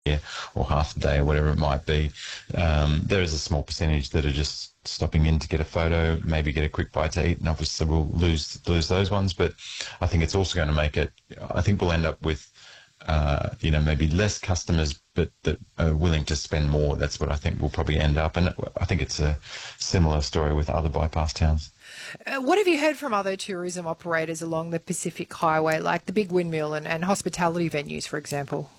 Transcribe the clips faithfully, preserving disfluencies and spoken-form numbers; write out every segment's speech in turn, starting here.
or half a day or whatever it might be. Um, there is a small percentage that are just stopping in to get a photo, maybe get a quick bite to eat, and obviously we'll lose lose those ones. But I think it's also going to make it. I think we'll end up with, uh, you know, maybe less customers, but that are willing to spend more. That's what I think we'll probably end up. And I think it's a similar story with other bypass towns. Uh, what have you heard from other tourism operators along the Pacific Highway, like the Big Windmill and, and hospitality venues, for example?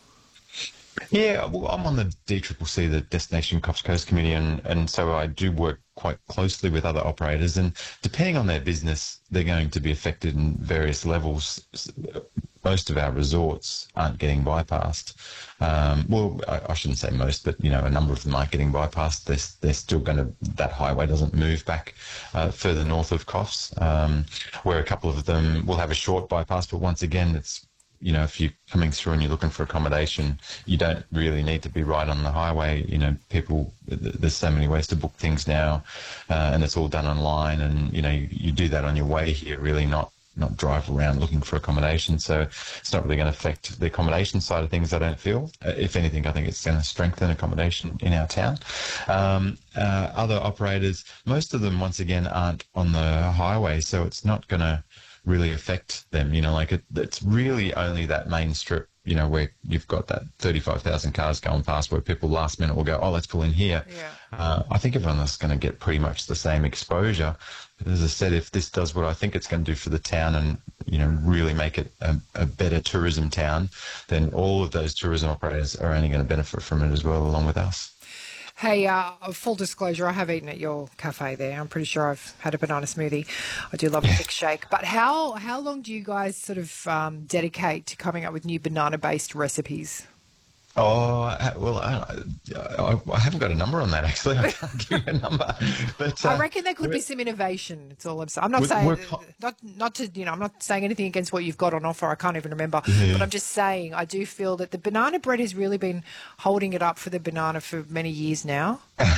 Yeah, well, I'm on the D C C C, the Destination Coffs Coast Committee, and, and so I do work quite closely with other operators, and depending on their business, they're going to be affected in various levels. Most of our resorts aren't getting bypassed. Um, well, I, I shouldn't say most, but, you know, a number of them aren't getting bypassed. They're, they're still going to, that highway doesn't move back uh, further north of Coffs, um, where a couple of them will have a short bypass, but once again, it's, you know, if you're coming through and you're looking for accommodation, you don't really need to be right on the highway. You know, people, there's so many ways to book things now, uh, and it's all done online. And, you know, you, you do that on your way here, really, not not drive around looking for accommodation. So it's not really going to affect the accommodation side of things, I don't feel. Uh, if anything, I think it's going to strengthen accommodation in our town. Um, uh, other operators, most of them, once again, aren't on the highway, so it's not going to really affect them. You know, like it, it's really only that main strip, you know, where you've got that thirty-five thousand cars going past where people last minute will go, oh, let's pull in here. Yeah. Uh, I think everyone is going to get pretty much the same exposure. But as I said, if this does what I think it's going to do for the town and, you know, really make it a, a better tourism town, then all of those tourism operators are only going to benefit from it as well, along with us. Hey, uh, full disclosure, I have eaten at your cafe there. I'm pretty sure I've had a banana smoothie. I do love a thick shake. But how how long do you guys sort of um, dedicate to coming up with new banana-based recipes? Oh, I- well, I, I, I haven't got a number on that, actually. I can't give you a number. But, uh, I reckon there could be we're- some innovation. It's all I'm saying. I'm not We're- saying we're co- not not to you know I'm not saying anything against what you've got on offer. I can't even remember. Yeah. But I'm just saying I do feel that the banana bread has really been holding it up for the banana for many years now.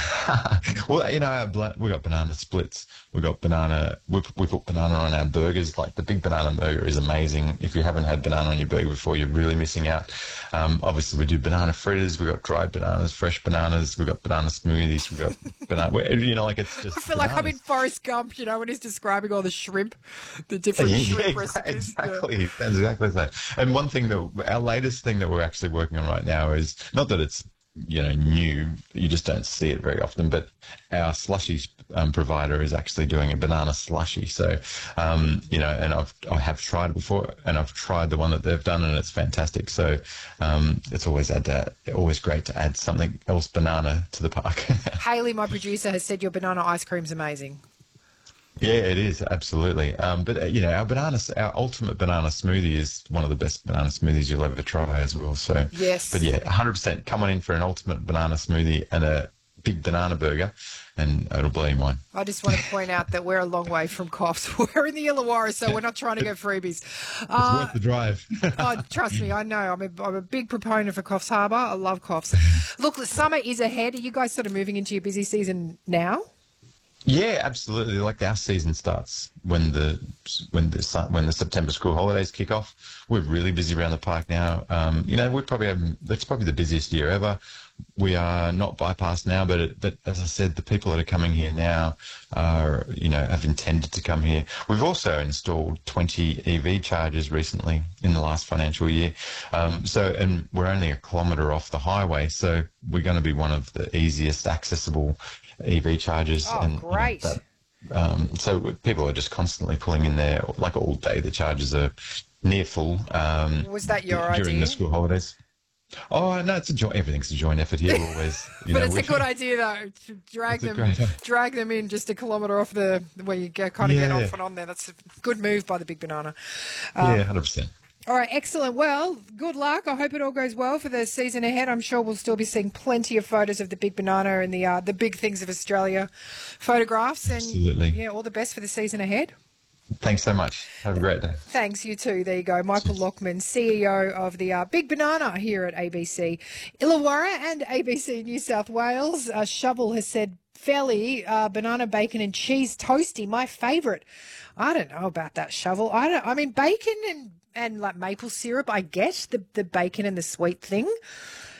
Well, you know, our bla- we got banana splits. We got banana. We we put banana on our burgers. Like the big banana burger is amazing. If you haven't had banana on your burger before, you're really missing out. Um, obviously, we do banana fritters. We got dried bananas, fresh bananas. We got banana smoothies. We got banana. we- You know, like it's just. I feel like I'm in bananas. Forrest Gump, you know, when he's describing all the shrimp, the different Yeah, shrimp yeah, recipes. Yeah. exactly. That's exactly the same. And one thing that our latest thing that we're actually working on right now is not that it's, you know, new. You just don't see it very often. But our slushy um, provider is actually doing a banana slushy. So, um, you know, and I've I have tried it before, and I've tried the one that they've done, and it's fantastic. So, um, it's always add to, always great to add something else banana to the park. Haley, my producer, has said your banana ice cream's amazing. Yeah, it is absolutely. Um, but uh, you know, our banana, our ultimate banana smoothie is one of the best banana smoothies you'll ever try as well. So, Yes. but yeah, one hundred percent. Come on in for an ultimate banana smoothie and a big banana burger, and it'll blow your mind. I just want to point out that we're a long way from Coffs. We're in the Illawarra, so we're not trying to go freebies. It's Uh, worth the drive. oh, trust me, I know. I'm a, I'm a big proponent for Coffs Harbour. I love Coffs. Look, the summer is ahead. Are you guys sort of moving into your busy season now? Yeah, absolutely. Like our season starts when the when the su- when the September school holidays kick off. We're really busy around the park now. Um, you know, we probably have that's probably the busiest year ever. We are not bypassed now, but it, but as I said, the people that are coming here now are, you know, have intended to come here. We've also installed twenty E V chargers recently in the last financial year. Um, so, and we're only a kilometre off the highway, so we're going to be one of the easiest accessible E V chargers. Oh, and you know, great. that, um, so people are just constantly pulling in there, like all day. The chargers are near full. Um, Was that your during idea? the school holidays? Oh no, it's a joint. Everything's a joint effort here. We're always, you But know, it's we- a good idea though to drag It's a them, great idea. drag them in just a kilometre off the where you go, kind of get Yeah. off and on there. That's a good move by the Big Banana. yeah, hundred percent. All right, excellent. Well, good luck. I hope it all goes well for the season ahead. I'm sure we'll still be seeing plenty of photos of the Big Banana and the uh, the big things of Australia photographs. And Absolutely. yeah, all the best for the season ahead. Thanks so much. Have a great day. Thanks, you too. There you go. Michael Lockman, C E O of the uh, Big Banana here at A B C Illawarra and A B C New South Wales. Uh, Shovel has said, Felly, uh, banana, bacon and cheese toasty, my favourite. I don't know about that, Shovel. I don't. I mean, bacon and, and like maple syrup, I get the, the bacon and the sweet thing.